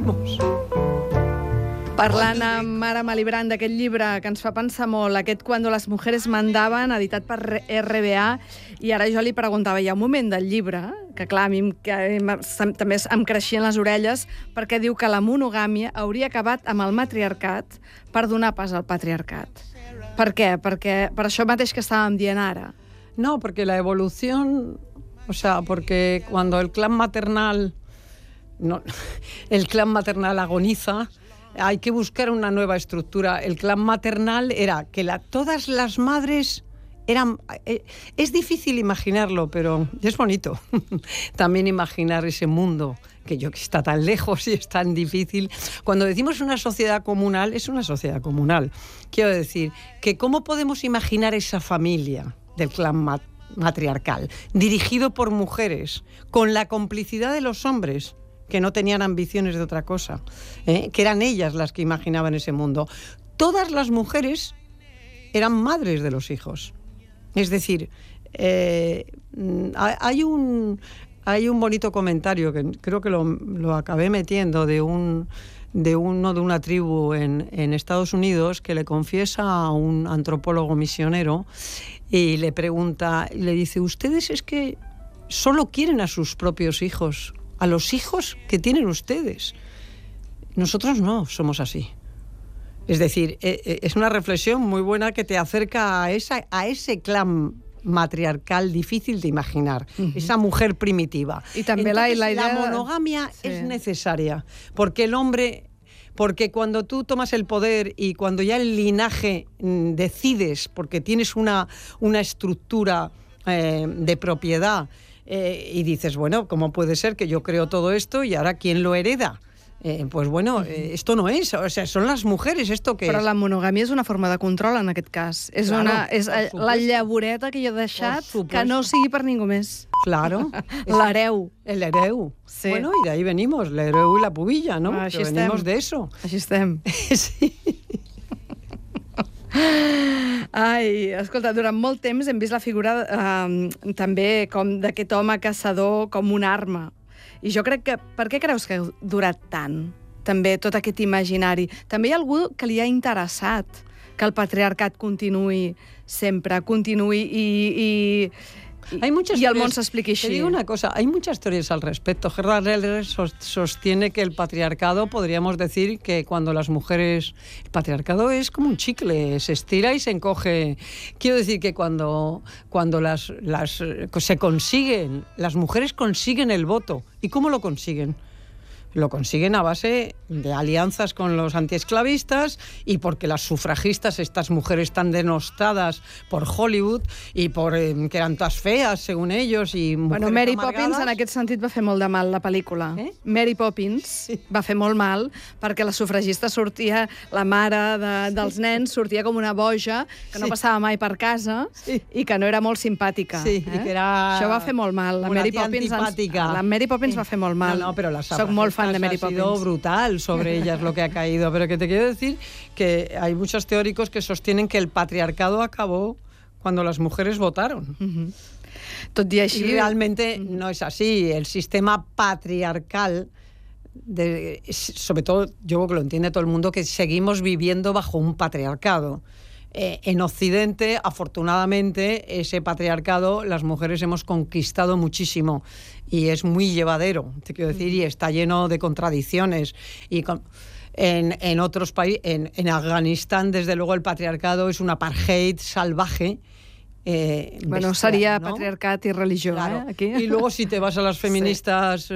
vivimos. Parlant amb Mara Malibran d'aquest llibre que ens fa pensar molt, aquest Cuando las mujeres mandaven, editat per RBA, i ara jo li preguntava, hi ha un moment del llibre, que clar, a mi també em creixien les orelles, perquè diu que la monogàmia hauria acabat amb el matriarcat per donar pas al patriarcat. Per què? Perquè per això mateix que estàvem dient ara. No, porque la evolución, o sea, porque cuando el clan maternal agoniza, hay que buscar una nueva estructura. El clan maternal era que todas las madres eran... es difícil imaginarlo, pero es bonito también imaginar ese mundo que está tan lejos y es tan difícil. Cuando decimos una sociedad comunal, es una sociedad comunal. Quiero decir, que ¿cómo podemos imaginar esa familia del clan matriarcal, dirigido por mujeres, con la complicidad de los hombres, que no tenían ambiciones de otra cosa, que eran ellas las que imaginaban ese mundo? Todas las mujeres eran madres de los hijos. Es decir, hay un bonito comentario que creo que lo acabé metiendo de una tribu en Estados Unidos, que le confiesa a un antropólogo misionero y le pregunta, le dice, ustedes es que solo quieren a sus propios hijos, a los hijos que tienen ustedes. Nosotros no somos así. Es decir, es una reflexión muy buena que te acerca a ese clan matriarcal difícil de imaginar, esa mujer primitiva. Y también entonces, la monogamia es necesaria, porque porque cuando tú tomas el poder y cuando ya el linaje decides, porque tienes una estructura de propiedad, y dices, bueno, ¿cómo puede ser que yo creo todo esto y ahora quién lo hereda? Pues bueno, esto no és, o sea, són les mujeres, esto que Però la monogàmia és una forma de control en aquest cas. És la llavoreta que jo he deixat que no sigui per ningú més. Claro. L'hereu. El hereu. Sí. Bueno, y de ahí venimos, el hereu y la pubilla, ¿no? Així estem. Venimos de eso. Així estem. Sí. Ai, escolta, durant molt temps hem vist la figura també com d'aquest home caçador com una arma. I jo crec que... Per què creus que ha durat tant, també, tot aquest imaginari? També hi ha algú que li ha interessat que el patriarcat continuï sempre, i el món s'expliqui així. Te digo una cosa, hay muchas teorías al respecto. Gerhard Heller sostiene que el patriarcado, podríamos decir que cuando las mujeres... El patriarcado es como un chicle, se estira y se encoge. Quiero decir que cuando se consiguen, las mujeres consiguen el voto. ¿Y cómo lo consiguen? Lo consiguen a base de alianzas con los antiesclavistas y porque las sufragistas, estas mujeres tan denostadas por Hollywood y por que eran todas feas, según ellos, y bueno, Mary Poppins en aquest sentit va fer molt de mal, la pel·lícula. Mary Poppins va fer molt mal perquè la sufragista sortia, la mare dels nens sortia com una boja, que no passava mai per casa i que no era molt simpàtica. Sí, i que era... Això va fer molt mal. La Mary Poppins va fer molt mal. No, però la Soc molt fan de Mary Poppins. Ha sido brutal sobre ellas lo que ha caído, pero que te quiero decir que hay muchos teóricos que sostienen que el patriarcado acabó cuando las mujeres votaron. Tot i així... Y realmente no es así. El sistema patriarcal, sobre todo, yo creo que lo entiende todo el mundo, que seguimos viviendo bajo un patriarcado. En Occidente, afortunadamente, ese patriarcado las mujeres hemos conquistado muchísimo y es muy llevadero, te quiero decir, y está lleno de contradicciones. Y en otros países, en Afganistán, desde luego, el patriarcado es un apartheid salvaje. Bueno, sería, ¿no? Patriarcat y religión, claro. Aquí. Y luego si te vas a las feministas,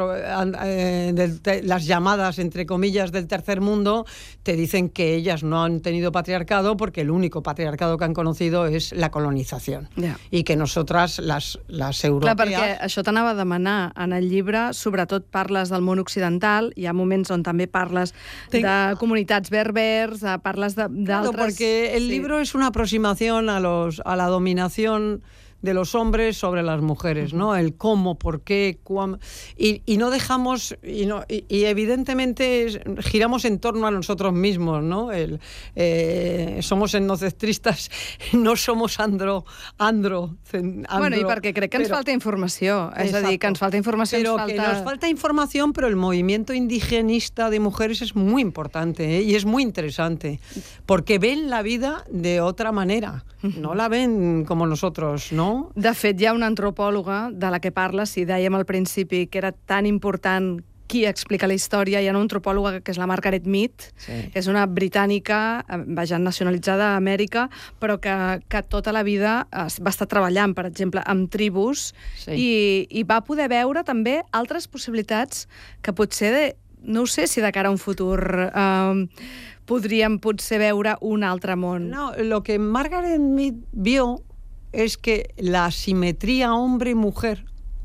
las llamadas, entre comillas, del tercer mundo, te dicen que ellas no han tenido patriarcado porque el único patriarcado que han conocido es la colonización. I que nosotras, les europees... Clar, perquè això t'anava a demanar. En el llibre, sobretot, parles del món occidental, hi ha moments on també parles de comunitats berbers, parles d'altres... Claro, porque el libro es una aproximación a la dominación de los hombres sobre las mujeres, ¿no? El cómo, por qué, cuándo, y no dejamos, y evidentemente giramos en torno a nosotros mismos, ¿no? Somos etnocentristas, no somos andro. Bueno, i perquè crec que ens falta informació, és a dir, que ens falta informació, que nos falta información, pero el movimiento indigenista de mujeres es muy importante, y es muy interesante, porque ven la vida de otra manera, no la ven como nosotros, ¿no? De fet, hi ha una antropòloga de la que parles, i dèiem al principi que era tan important qui explica la història. Hi ha una antropòloga que és la Margaret Mead, que és una britànica, nacionalitzada a Amèrica, però que tota la vida va estar treballant, per exemple, amb tribus, i va poder veure també altres possibilitats que potser, no ho sé si de cara a un futur podríem potser veure un altre món. No, lo que Margaret Mead vio es que la asimetría hombre-mujer,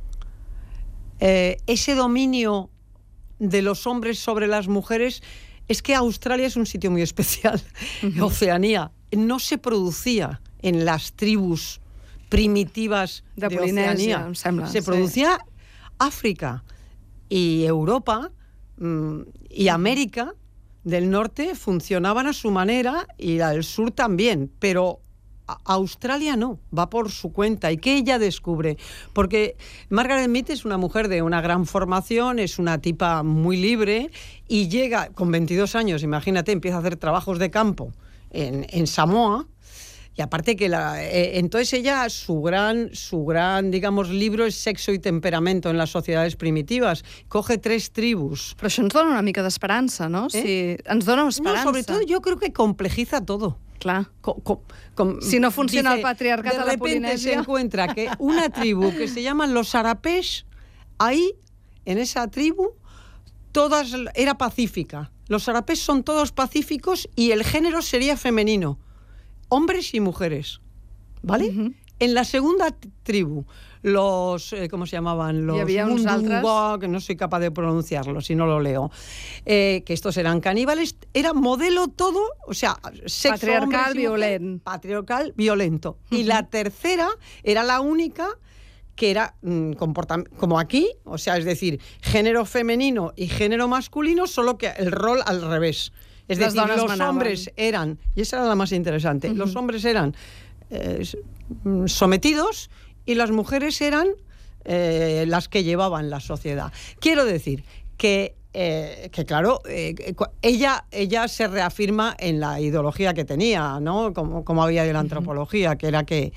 ese dominio de los hombres sobre las mujeres, es que Australia es un sitio muy especial. Oceanía no se producía en las tribus primitivas de Oceanía. Se producía África y Europa y América del Norte funcionaban a su manera y la del Sur también, pero Australia no, va por su cuenta. ¿Y qué ella descubre? Porque Margaret Mead es una mujer de una gran formación, es una tipa muy libre y llega con 22 años, imagínate, empieza a hacer trabajos de campo en Samoa. Y aparte que entonces ella, su gran, digamos, libro es Sexo y temperamento en las sociedades primitivas. Coge 3 tribus. Però això ens dona una mica d'esperança, no? Sí, ens dona esperança. No, sobre todo yo creo que complejiza todo. Clar. Si no funciona el patriarcat a la Polinesia... De repente se encuentra que una tribu que se llaman los Sarapés, ahí, en esa tribu, era pacífica. Los Sarapés son todos pacíficos y el género sería femenino. Hombres y mujeres. ¿Vale? En la segunda tribu, los, ¿cómo se llamaban? Los Mundunga, que no soy capaz de pronunciarlo, si no lo leo, que estos eran caníbales, era modelo todo, o sea, sexo, patriarcal, violento. Patriarcal, violento. Y la tercera era la única que era como aquí, o sea, es decir, género femenino y género masculino, solo que el rol al revés. Es decir, los hombres eran, y esa era la más interesante, los hombres eran sometidos y las mujeres eran las que llevaban la sociedad. Quiero decir que claro, ella se reafirma en la ideología que tenía, ¿no? Como había de la antropología, que era que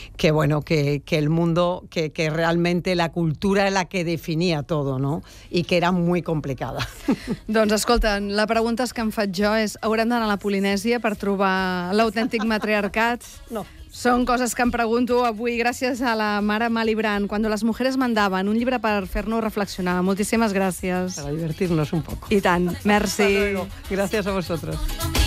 el mundo, que realmente la cultura era la que definía todo, ¿no? I que era muy complicada. Doncs escolta, la pregunta que em faig jo és: haurem d'anar a la Polinèsia per trobar l'autèntic matriarcat? No. Són coses que em pregunto avui gràcies a la Mara Malibran, Cuando las mujeres mandaban, un llibre per fer-nos reflexionar. Moltíssimes gràcies. Para divertirnos un poco. I tant. Merci. Gracias a vosotros.